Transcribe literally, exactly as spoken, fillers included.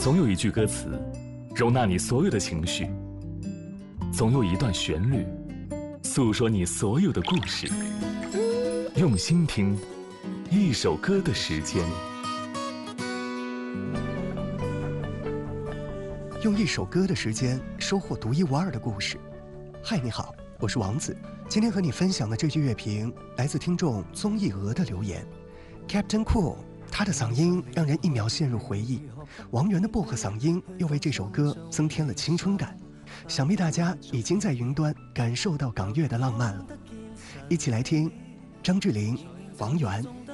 总有一句歌词，容纳你所有的情绪；总有一段旋律，诉说你所有的故事。用心听，一首歌的时间。 用一首歌的时间，收获独一无二的故事。嗨，你好，我是王子。今天和你分享的这句乐评，来自听众综艺鹅的留言。Captain Cool， 他的嗓音让人一秒陷入回忆。王源的薄荷嗓音又为这首歌增添了青春感。想必大家已经在云端感受到港乐的浪漫了。一起来听张智霖、王源